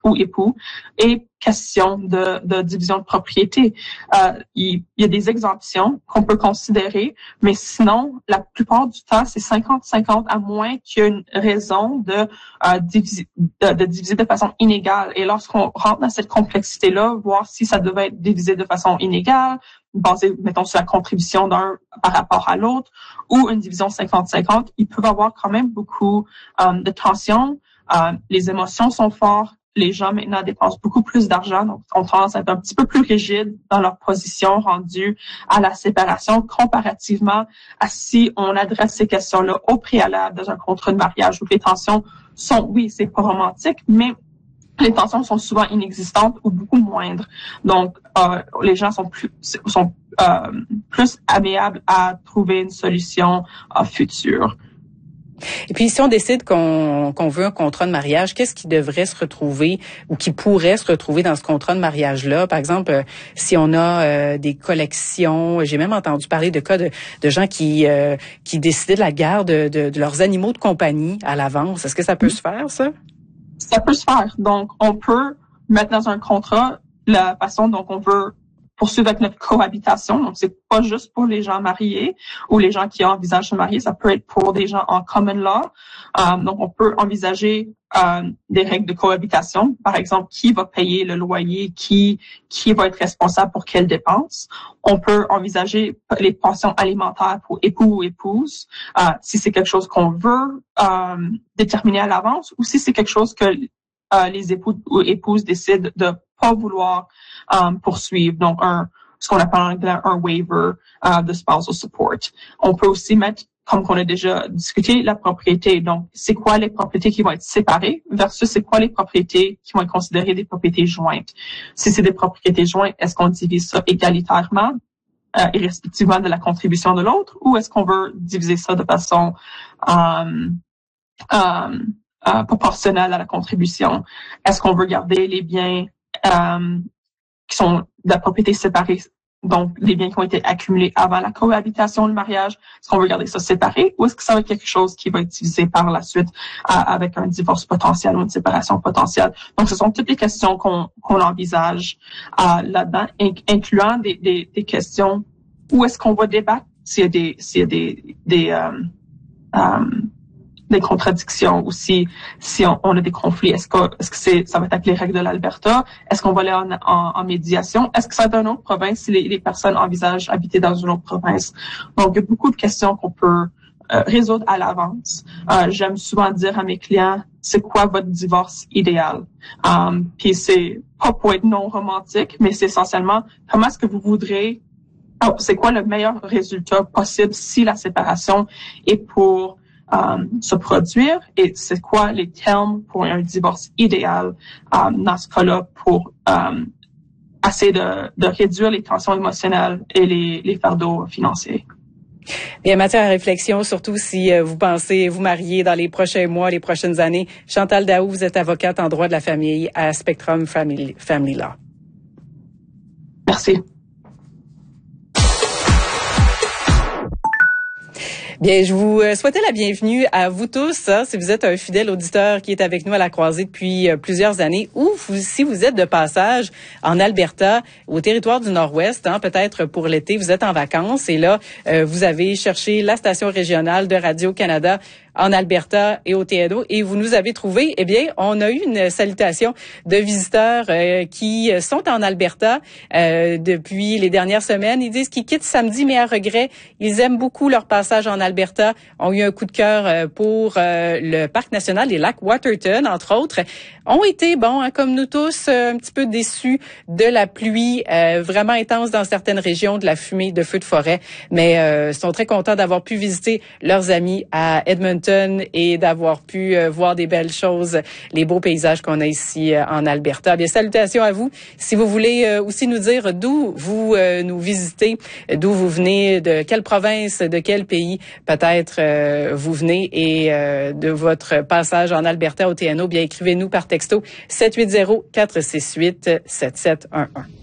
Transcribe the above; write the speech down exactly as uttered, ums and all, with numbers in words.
ou époux et question de, de division de propriété. Euh, il, il y a des exemptions qu'on peut considérer, mais sinon, la plupart du temps, c'est cinquante cinquante à moins qu'il y ait une raison de, euh, diviser, de, de diviser de façon inégale. Et lorsqu'on rentre dans cette complexité-là, voir si ça devait être divisé de façon inégale, basé, mettons, sur la contribution d'un par rapport à l'autre, ou une division cinquante cinquante, il peut y avoir quand même beaucoup euh, de tension. Euh, les émotions sont fortes. Les gens maintenant dépensent beaucoup plus d'argent, donc ont tendance à être un petit peu plus rigides dans leur position rendue à la séparation comparativement à si on adresse ces questions-là au préalable dans un contrat de mariage où les tensions sont, oui, c'est pas romantique, mais les tensions sont souvent inexistantes ou beaucoup moindres. Donc, euh, les gens sont plus sont euh, plus amiables à trouver une solution euh, future. Et puis, si on décide qu'on qu'on veut un contrat de mariage, qu'est-ce qui devrait se retrouver ou qui pourrait se retrouver dans ce contrat de mariage-là? Par exemple, euh, si on a euh, des collections, j'ai même entendu parler de cas de, de gens qui euh, qui décidaient de la garde de, de, de leurs animaux de compagnie à l'avance. Est-ce que ça peut se faire, ça? Ça peut se faire. Donc, on peut mettre dans un contrat la façon dont on veut poursuivre avec notre cohabitation. Donc, c'est pas juste pour les gens mariés ou les gens qui envisagent de se marier. Ça peut être pour des gens en common law. Euh, donc, on peut envisager euh, des règles de cohabitation. Par exemple, qui va payer le loyer, qui qui va être responsable pour quelles dépenses. On peut envisager les pensions alimentaires pour époux ou épouses, euh, si c'est quelque chose qu'on veut euh, déterminer à l'avance ou si c'est quelque chose que euh, les époux ou épouses décident de pas vouloir um, poursuivre. Donc, un, ce qu'on appelle en anglais un waiver uh, de spousal support. On peut aussi mettre, comme qu'on a déjà discuté, la propriété. Donc, c'est quoi les propriétés qui vont être séparées versus c'est quoi les propriétés qui vont être considérées des propriétés jointes. Si c'est des propriétés jointes, est-ce qu'on divise ça égalitairement, euh, irrespectivement de la contribution de l'autre, ou est-ce qu'on veut diviser ça de façon um, um, uh, proportionnelle à la contribution? Est-ce qu'on veut garder les biens Euh, qui sont de la propriété séparée, donc les biens qui ont été accumulés avant la cohabitation, le mariage, est-ce qu'on veut garder ça séparé ou est-ce que ça va être quelque chose qui va être divisé par la suite euh, avec un divorce potentiel ou une séparation potentielle? Donc, ce sont toutes les questions qu'on qu'on envisage euh, là-dedans, inc- incluant des, des, des questions où est-ce qu'on va débattre s'il y a des, s'il y a des, des euh, euh, des contradictions ou si, si on, on a des conflits. Est-ce que, est-ce que c'est, ça va être avec les règles de l'Alberta? Est-ce qu'on va aller en, en, en médiation? Est-ce que ça va être dans une autre province si les, les personnes envisagent habiter dans une autre province? Donc, il y a beaucoup de questions qu'on peut euh, résoudre à l'avance. Euh, j'aime souvent dire à mes clients, c'est quoi votre divorce idéal? Um, puis c'est pas pour être non romantique, mais c'est essentiellement comment est-ce que vous voudrez, oh, c'est quoi le meilleur résultat possible si la séparation est pour Um, se produire et c'est quoi les termes pour un divorce idéal um, dans ce cas-là pour um, essayer de, de réduire les tensions émotionnelles et les, les fardeaux financiers. Bien, matière à réflexion, surtout si euh, vous pensez vous marier dans les prochains mois, les prochaines années. Chantal Daou, vous êtes avocate en droit de la famille à Spectrum Family, Family Law. Merci. Bien, je vous souhaitais la bienvenue à vous tous. Hein, si vous êtes un fidèle auditeur qui est avec nous à la croisée depuis euh, plusieurs années, ou vous, si vous êtes de passage en Alberta, au territoire du Nord-Ouest, hein, peut-être pour l'été, vous êtes en vacances et là, euh, vous avez cherché la station régionale de Radio-Canada en Alberta et au T N O et vous nous avez trouvé, eh bien, on a eu une salutation de visiteurs euh, qui sont en Alberta euh, depuis les dernières semaines. Ils disent qu'ils quittent samedi, mais à regret. Ils aiment beaucoup leur passage en Alberta, ont eu un coup de cœur euh, pour euh, le Parc national des lacs Waterton, entre autres, ont été, bon, hein, comme nous tous, euh, un petit peu déçus de la pluie euh, vraiment intense dans certaines régions, de la fumée, de feux de forêt, mais euh, sont très contents d'avoir pu visiter leurs amis à Edmonton et d'avoir pu euh, voir des belles choses, les beaux paysages qu'on a ici euh, en Alberta. Bien, salutations à vous. Si vous voulez euh, aussi nous dire d'où vous euh, nous visitez, d'où vous venez, de quelle province, de quel pays peut-être euh, vous venez et euh, de votre passage en Alberta au T N O, bien écrivez-nous par texto sept huit zéro, quatre six huit, sept sept un un.